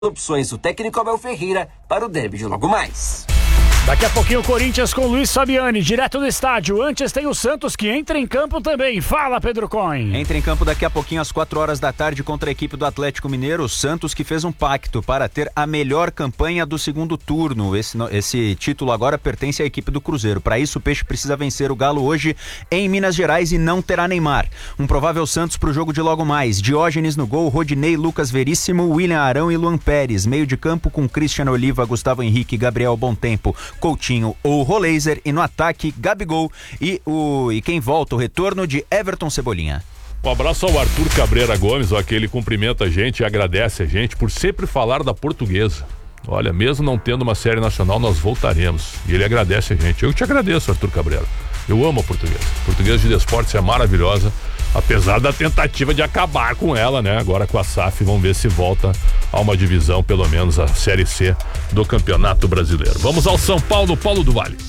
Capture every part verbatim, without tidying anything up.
opções do técnico Abel Ferreira para o derby de logo mais. Daqui a pouquinho o Corinthians com Luiz Fabiani, direto do estádio. Antes tem o Santos que entra em campo também. Fala, Pedro Coin. Entra em campo daqui a pouquinho às quatro horas da tarde contra a equipe do Atlético Mineiro. O Santos que fez um pacto para ter a melhor campanha do segundo turno. Esse, esse título agora pertence à equipe do Cruzeiro. Para isso o Peixe precisa vencer o Galo hoje em Minas Gerais e não terá Neymar. Um provável Santos para o jogo de logo mais. Diógenes no gol, Rodinei, Lucas Veríssimo, William Arão e Luan Pérez. Meio de campo com Christian Oliva, Gustavo Henrique, Gabriel Bontempo, Coutinho ou Roleiser, e no ataque Gabigol e, o, e quem volta, o retorno de Everton Cebolinha. Um abraço ao Arthur Cabreira Gomes, ó, que ele cumprimenta a gente e agradece a gente por sempre falar da Portuguesa. Olha, mesmo não tendo uma série nacional, nós voltaremos. E ele agradece a gente. Eu te agradeço, Arthur Cabreira. Eu amo a Portuguesa. A Portuguesa de Desportes é maravilhosa, apesar da tentativa de acabar com ela, né? Agora com a S A F, vamos ver se volta a uma divisão, pelo menos a Série C do Campeonato Brasileiro. Vamos ao São Paulo, Paulo do Vale.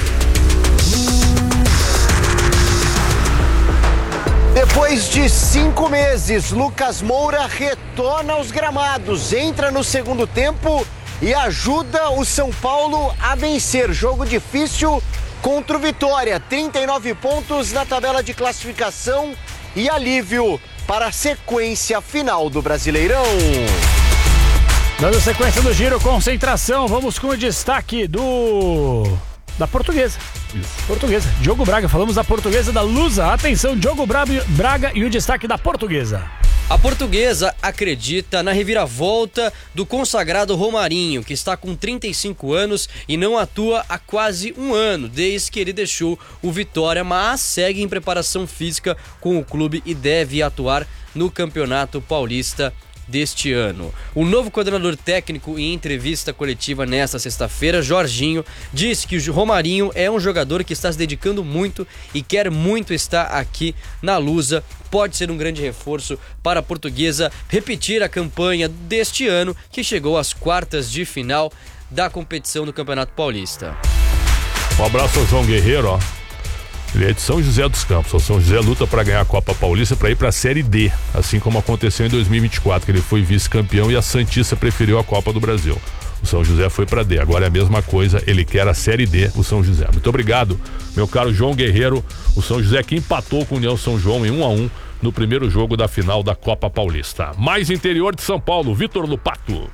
Depois de cinco meses, Lucas Moura retorna aos gramados, entra no segundo tempo e ajuda o São Paulo a vencer. Jogo difícil contra o Vitória, trinta e nove pontos na tabela de classificação e alívio para a sequência final do Brasileirão. Dando sequência do giro, concentração, vamos com o destaque do... da Portuguesa. Isso. Portuguesa, Diogo Braga, falamos da Portuguesa da Lusa. Atenção, Diogo Braga e o destaque da Portuguesa. A Portuguesa acredita na reviravolta do consagrado Romarinho, que está com trinta e cinco anos e não atua há quase um ano, desde que ele deixou o Vitória, mas segue em preparação física com o clube e deve atuar no Campeonato Paulista deste ano. O novo coordenador técnico, em entrevista coletiva nesta sexta-feira, Jorginho, disse que o Romarinho é um jogador que está se dedicando muito e quer muito estar aqui na Lusa. Pode ser um grande reforço para a Portuguesa repetir a campanha deste ano, que chegou às quartas de final da competição do Campeonato Paulista. Um abraço ao João Guerreiro, ó. Ele é de São José dos Campos. O São José luta para ganhar a Copa Paulista para ir para a Série D, assim como aconteceu em dois mil e vinte e quatro, que ele foi vice-campeão e a Santista preferiu a Copa do Brasil. O São José foi para D, agora é a mesma coisa, ele quer a Série D, o São José. Muito obrigado, meu caro João Guerreiro. O São José que empatou com o União São João em um a um no primeiro jogo da final da Copa Paulista. Mais interior de São Paulo, Vitor Lupato.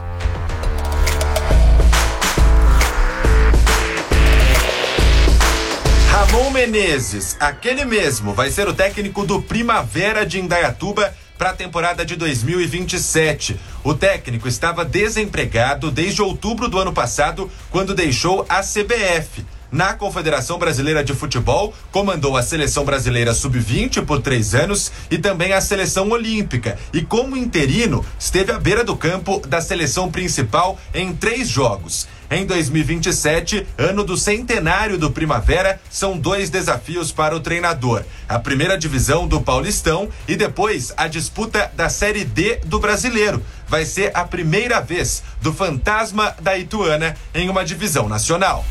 Ramon Menezes, aquele mesmo, vai ser o técnico do Primavera de Indaiatuba para a temporada de dois mil e vinte e sete. O técnico estava desempregado desde outubro do ano passado, quando deixou a C B F. Na Confederação Brasileira de Futebol, comandou a Seleção Brasileira sub vinte por três anos e também a Seleção Olímpica. E como interino, esteve à beira do campo da seleção principal em três jogos. Em dois mil e vinte e sete, ano do centenário do Primavera, são dois desafios para o treinador. A primeira divisão do Paulistão e depois a disputa da Série D do Brasileiro. Vai ser a primeira vez do Fantasma da Ituana em uma divisão nacional.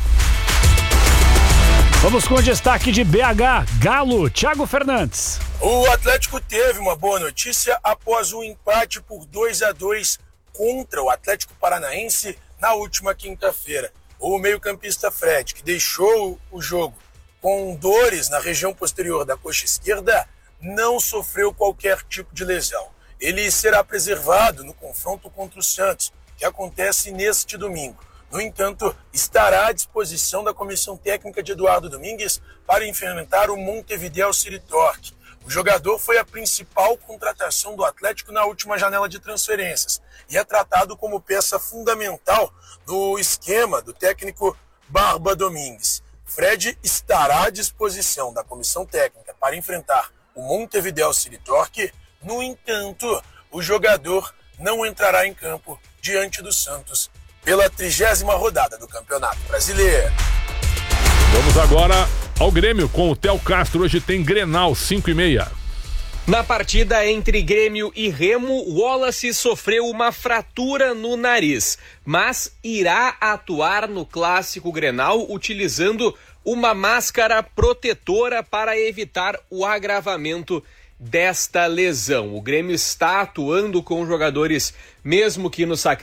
Vamos com o destaque de B H, Galo, Thiago Fernandes. O Atlético teve uma boa notícia após um empate por dois a dois contra o Atlético Paranaense na última quinta-feira. O meio-campista Fred, que deixou o jogo com dores na região posterior da coxa esquerda, não sofreu qualquer tipo de lesão. Ele será preservado no confronto contra o Santos, que acontece neste domingo. No entanto, estará à disposição da comissão técnica de Eduardo Domingues para enfrentar o Montevideo City Torque. O jogador foi a principal contratação do Atlético na última janela de transferências e é tratado como peça fundamental no esquema do técnico Barba Domingues. Fred estará à disposição da comissão técnica para enfrentar o Montevideo City Torque. No entanto, o jogador não entrará em campo diante do Santos pela trigésima rodada do Campeonato Brasileiro. Vamos agora ao Grêmio com o Theo Castro. Hoje tem Grenal, cinco e meia. Na partida entre Grêmio e Remo, Wallace sofreu uma fratura no nariz, mas irá atuar no clássico Grenal utilizando uma máscara protetora para evitar o agravamento desta lesão. O Grêmio está atuando com jogadores, mesmo que no sacrifício,